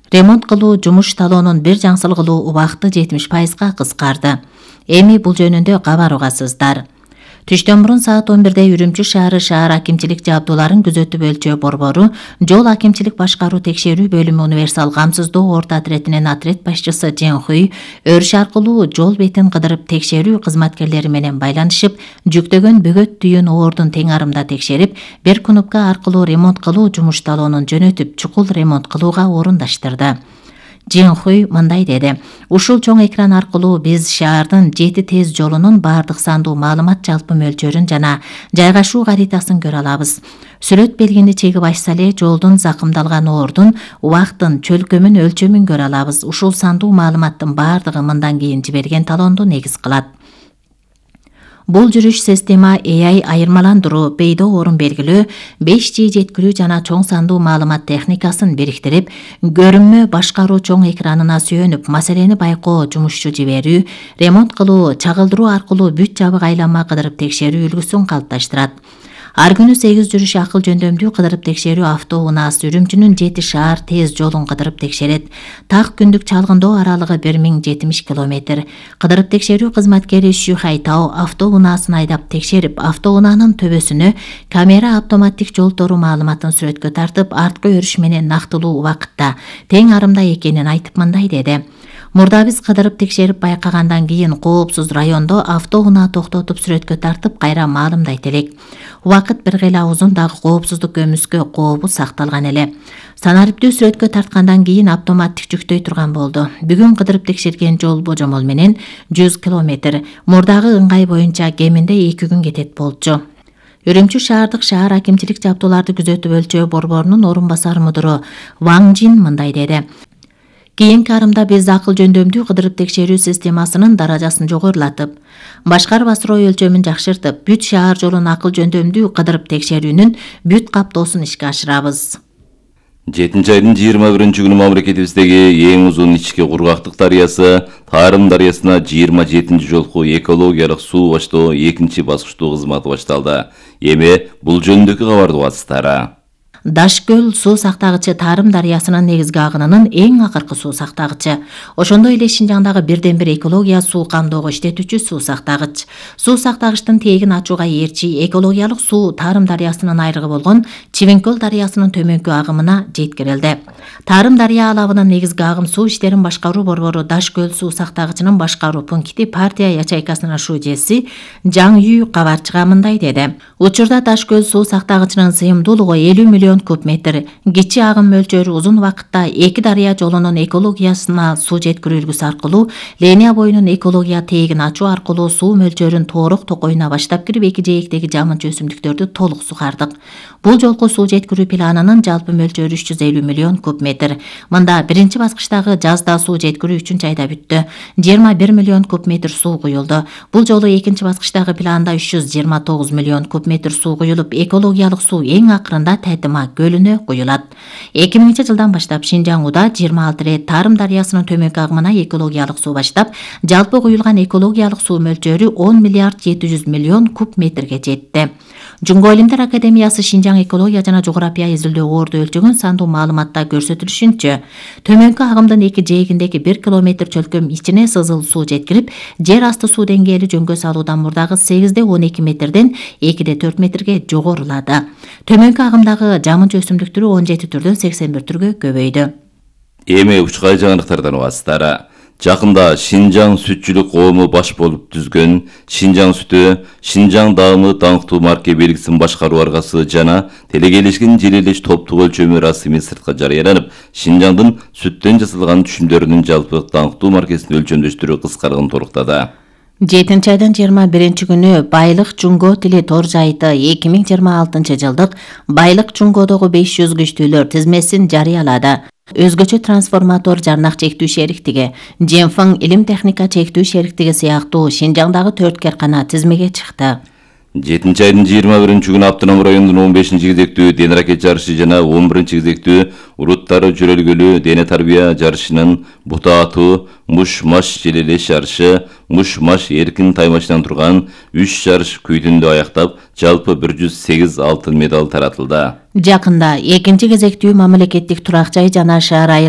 Ремонт кылуу жумуш талоонун бир жаңсылгылуу убакыты 70%га кыскарды. Эми бул жөнүндө кабар угасыздар. Түштөн мурун саат 11-де Үрүмчү шаары шаар акимчилик жабдууларын күзөтүп өлчөө борбору жол акимчилик башкаруу текшерүү бөлүмү универсал камсыздоо орто отретинин отрет башчысы Жен Хуй өрүш аркылуу жол бетин кыдырып текшерүү кызматкерлери менен байланышып, жүктөгөн бөгөт түйүн оордун тең арымда текшерип, бир кнопка аркылуу ремонт кылуу жумуш талоонун жөнөтүп, чукул ремонт кылууга орундаштырды. Жен Хуй мындай деди: "Ушул чоң экран аркылуу биз шаардын 7 тез жолунун бардык сандуу маалымат жалпы мөлчөрүн жана жайгашуу каритасын көрө алабыз. Сүрөт белгини чегип ачса эле жолдун закымдалган оордун, убактын, чөлкөмүн, өлчөмүн көрө алабыз. Ушул сандуу маалыматтын бардыгы мындан кийин жиберген талоонду негиз кылат. Бул жүрүш система AI айырмаландыруу, бейдо орун белгилөө, 5G жеткирүү жана чоң сандуу маалымат техникасын бириктирип, көрүнмө башкаруу чоң экранына сүйөнүп, маселени байкоо, жумушчу жиберүү, ремонт кылуу, чагылдыруу аркылуу бүт жабык айланма кыдырып текшерүү үлгүсүн калыпташтырат. Ар күнү 8 жүрүш акыл жөндөмдүү кыдырып текшерүү автоунаас Үрүмчүнүн 7 шаар тез жолун кыдырып текшерет. Так күндүк чалгындоо аралыгы 1070 км. Кыдырып текшерүү кызматкери Шү Хайтао автоунаасын айдап текшерип, автоунаанын төбөсүнө камера автоматтик жол тору маалыматын сүрөткө тартып, арткы өрүш менен нактылуу убакытта тең арымда экенин айтып мындай деди: "Мурда биз кыдырып текшерип байкагандан кийин коопсуз райондо автоунаа токтотуп сүрөткө тартып кайра маалымдайт элек. Убакыт бир гыйла узун, дагы коопсуздук көмүскө кообу сакталган эле. Санариптүү сүрөткө тарткандан кийин автоматтик жүктөй турган болду. Бүгүн кыдырып текшерген жол божомол менен 100 км. Мурдагы ыңгай боюнча кеминде 2 күн кетет болчу." Үрүмчү шаардык шаар акимчилик жабдууларды күзөтүп өлчөө борборунун орун басар мудуру Ван Жин мындай деди: "Кийинки арымда биз акыл жөндөмдүү кыдырып текшерүү системасынын даражасын жогорулатып, башкарып асыроо өлчөмүн жакшыртып, бүт шаар жолун акыл жөндөмдүү кыдырып текшерүүнүн бүт каптоосун ишке ашырабыз." 7-айдын 21-күнү мамлекетибиздеги эң узун ички кургактык дарыясы Тарым дарыясына 27 жолку экологиялык суу баштоо 2 баскычтуу кызматы башталды. Эми бул жөнүндөгү кабарды угасыздар. Дашкөл суу сактагычы Тарым дарыясынын негизги агынынын эң акыркы суу сактагычы. Ошондой эле Шинжаңдагы бирден бир экология суу камдоого иштетүүчү суу сактагыч. Суу сактагычтын тегин ачууга ээрчи экологиялык суу Тарым дарыясынын айрыгы болгон Чивенкөл дарыясынын төмөнкү агымына жеткирилди. Тарым дарыя алабынын негизги агым суу иштерин башкаруу борбору Дашкөл суу сактагычынын башкаруу пункти партия ячейкасынын шужеси Жаң Үй кабарчыга мындай деди: "Учурда Дашкөл суу сактагычынын сыйымдуулугу 50 миллион куб метр. Кичи агым мөлчөрү узун убакытта эки дарыя жолунун экологиясына суу жеткирүү үлгүсү аркылуу линия боюнун экология тегин ачуу аркылуу суу мөлчөрүн тоорок токойуна баштап кирип, эки жээктеги жамынчы өсүмдүктөрдү толук сугардык. Бул жолку суу жеткирүү планынын жалпы мөлчөрү 350 миллион куб метр. Мында биринчи баскычтагы жазда суу жеткирүү 3 айда бүттү. 21 миллион куб метр суу куюлду. Бул жолу экинчи баскычтагы планда 329 миллион куб метр суу куюлуп, экологиялык суу эң акырында Тайтыма көлүнө куюлат. 2000-жылдан баштап Шинжаңда 26 рет Тарым дарыясынын төмөнкү агымына экологиялык суу баштап, жалпы куюлган экологиялык суу мөлчөрү 10 миллиард 700 миллион куб метрге жетти. Жунго илимдер академиясы Шинжаң экология жана жография изилдөө орду өлчөгөн сандуу маалыматта көрсөтүлүшүнчө, төмөнкү агымдын эки жээгиндеги 1 километр чөлкөм ичине сызыл суу жеткирип, жер асты суу деңгээли жөнгө салуудан мурдагы 8-12 метрден 2-4 метрге жогорулады. Төмөнкү агымдагы жамынчы өсүмдүк түрү 17 түрдөн 81 түргө көбөйдү. Эми учкай жаңылыктардан угасыздар. Жакында Шинжаң сүтчүлүк коому баш болуп түзгөн Шинжаң сүтү, Шинжаң даымы даңктуу марке белгисин башкаруу аргасы жана телекелешкен желелеш топтук өлчөмү расмий сыртка жарыяланып, Шинжаңдын сүттөн жасалган түшүмдөрүнүн жалпы даңктуу маркесин өлчөмдөштүрүү кыскарган толуктады. 7-айдын 21-күнү Байлык Жунго тили тор сайты 2026 жылдык Байлык Жунгодогу 500 күчтүүлөр тизмесин жарыялады. Өзгөчө трансформатор жарнак чектүү шериктиги, Женфың илим техника чектүү шериктиги сыяктуу Шинжаңдагы 4 каркана тизмеге чыкты. 7-айдын 21-күнү Автоном районунун 15-кезектүү дене ракет жарышы жана 11-кезектүү уруттары жөрөлгөлүү дене тарбия жарышынын бута атуу, муш-маш желелеш жарышы, муш-маш эркин таймашынан турган 3 жарыш күйдүндө аяктап, жалпы 108 алтын медаль таратылды. Жакында экинчи кезектүү мамлекеттик турак жай жана шаар